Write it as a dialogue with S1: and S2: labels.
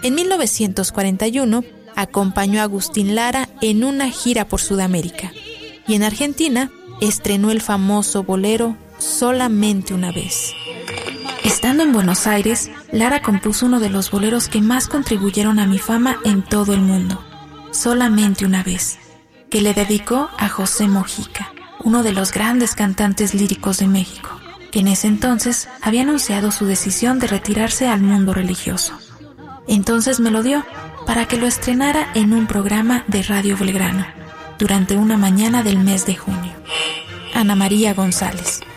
S1: En 1941 acompañó a Agustín Lara en una gira por Sudamérica y en Argentina estrenó el famoso bolero Solamente una vez. Estando en Buenos Aires, Lara compuso uno de los boleros que más contribuyeron a mi fama en todo el mundo, Solamente una vez, que le dedicó a José Mojica, uno de los grandes cantantes líricos de México, que en ese entonces había anunciado su decisión de retirarse al mundo religioso. Entonces me lo dio para que lo estrenara en un programa de Radio Belgrano, durante una mañana del mes de junio. Ana María González.